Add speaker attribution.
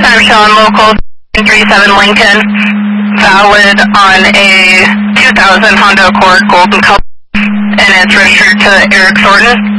Speaker 1: Time Sean, local 37 Lincoln, valid on a 2000 Honda Accord golden color, and it's registered to Eric Thornton.